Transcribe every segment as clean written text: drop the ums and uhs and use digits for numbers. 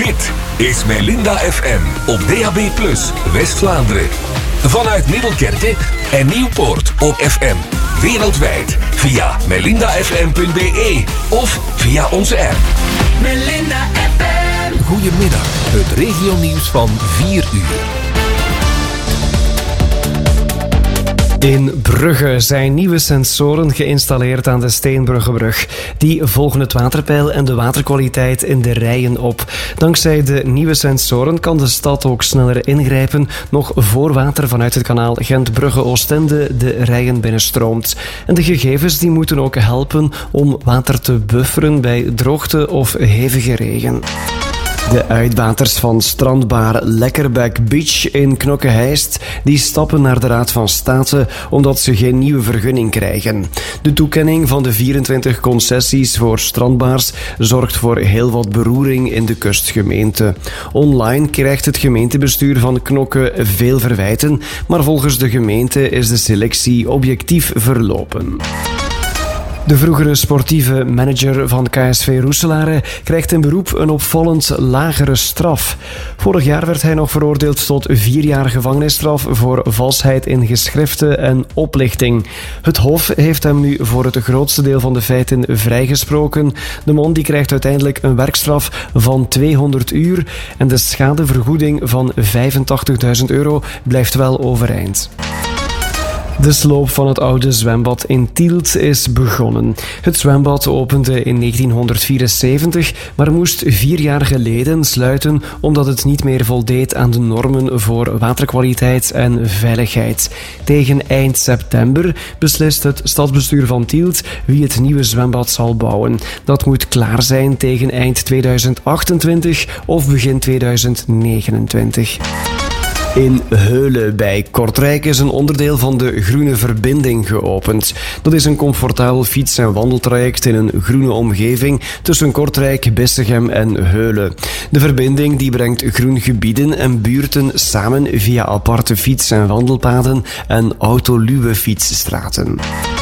Dit is Melinda FM op DAB+, West-Vlaanderen. Vanuit Middelkerke en Nieuwpoort op FM. Wereldwijd via melindafm.be of via onze app. Melinda FM. Goedemiddag, het regionieuws van 4 uur. In Brugge zijn nieuwe sensoren geïnstalleerd aan de Steenbruggebrug. Die volgen het waterpeil en de waterkwaliteit in de rijen op. Dankzij de nieuwe sensoren kan de stad ook sneller ingrijpen, nog voor water vanuit het kanaal Gent-Brugge-Oostende de rijen binnenstroomt. En de gegevens die moeten ook helpen om water te bufferen bij droogte of hevige regen. De uitbaters van strandbar Lekkerbeck Beach in Knokke-Heist die stappen naar de Raad van State omdat ze geen nieuwe vergunning krijgen. De toekenning van de 24 concessies voor strandbars zorgt voor heel wat beroering in de kustgemeente. Online krijgt het gemeentebestuur van Knokke veel verwijten, maar volgens de gemeente is de selectie objectief verlopen. De vroegere sportieve manager van KSV Roeselare krijgt in beroep een opvallend lagere straf. Vorig jaar werd hij nog veroordeeld tot 4 jaar gevangenisstraf voor valsheid in geschriften en oplichting. Het Hof heeft hem nu voor het grootste deel van de feiten vrijgesproken. De man die krijgt uiteindelijk een werkstraf van 200 uur en de schadevergoeding van €85.000 blijft wel overeind. De sloop van het oude zwembad in Tielt is begonnen. Het zwembad opende in 1974, maar moest 4 jaar geleden sluiten omdat het niet meer voldeed aan de normen voor waterkwaliteit en veiligheid. Tegen eind september beslist het stadsbestuur van Tielt wie het nieuwe zwembad zal bouwen. Dat moet klaar zijn tegen eind 2028 of begin 2029. In Heulen bij Kortrijk is een onderdeel van de Groene Verbinding geopend. Dat is een comfortabel fiets- en wandeltraject in een groene omgeving tussen Kortrijk, Bissegem en Heulen. De verbinding die brengt groengebieden en buurten samen via aparte fiets- en wandelpaden en autoluwe fietsstraten.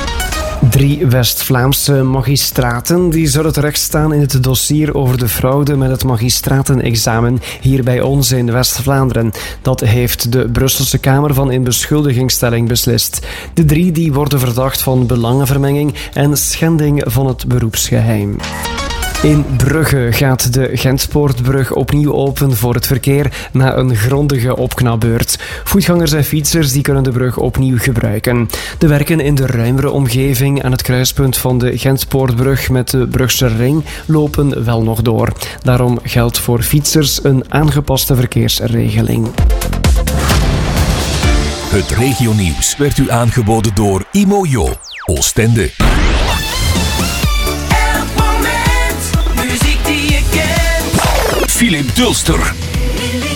3 West-Vlaamse magistraten die zullen terechtstaan in het dossier over de fraude met het magistratenexamen hier bij ons in West-Vlaanderen. Dat heeft de Brusselse Kamer van Inbeschuldigingsstelling beslist. De 3 die worden verdacht van belangenvermenging en schending van het beroepsgeheim. In Brugge gaat de Gentpoortbrug opnieuw open voor het verkeer na een grondige opknapbeurt. Voetgangers en fietsers die kunnen de brug opnieuw gebruiken. De werken in de ruimere omgeving aan het kruispunt van de Gentpoortbrug met de Brugse Ring lopen wel nog door. Daarom geldt voor fietsers een aangepaste verkeersregeling. Het regionieuws werd u aangeboden door Imojo, Oostende. Philip Dulster.